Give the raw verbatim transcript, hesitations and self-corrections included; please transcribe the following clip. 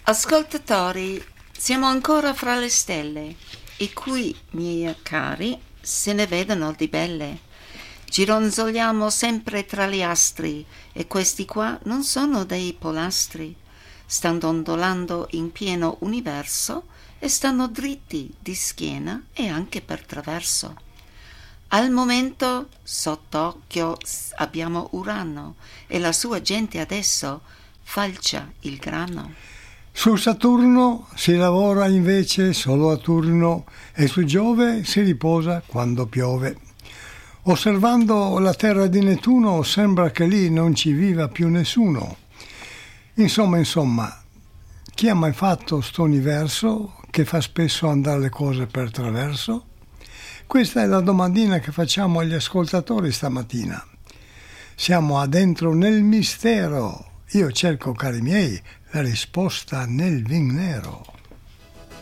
Ascoltatori, siamo ancora fra le stelle e qui, miei cari, se ne vedono di belle. Gironzoliamo sempre tra gli astri e questi qua non sono dei polastri. Stanno ondolando in pieno universo e stanno dritti di schiena e anche per traverso. Al momento sott'occhio abbiamo Urano e la sua gente adesso falcia il grano. Su Saturno si lavora invece solo a turno e su Giove si riposa quando piove. Osservando la terra di Nettuno sembra che lì non ci viva più nessuno. Insomma, insomma, chi ha mai fatto sto universo che fa spesso andare le cose per traverso? Questa è la domandina che facciamo agli ascoltatori stamattina. Siamo addentro nel mistero. Io cerco, cari miei, la risposta nel vin nero.